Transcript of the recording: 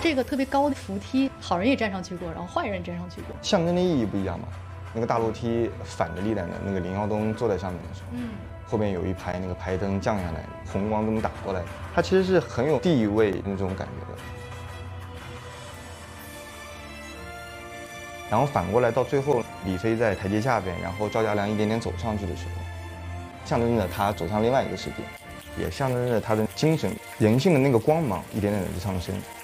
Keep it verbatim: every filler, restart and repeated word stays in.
这个特别高的扶梯，好人也站上去过，然后坏人也站上去过， 象征的意义不一样嘛。那个大楼梯反着历代的，那个林耀东坐在上面的时候，嗯，后边有一排那个排灯降下来，红光这么打过来，它其实是很有地位那种感觉的。然后反过来到最后，李飞在台阶下边，然后赵家良一点点走上去的时候，象征着他走向另外一个世界，也象征着他的精神、人性的那个光芒一点点的上升。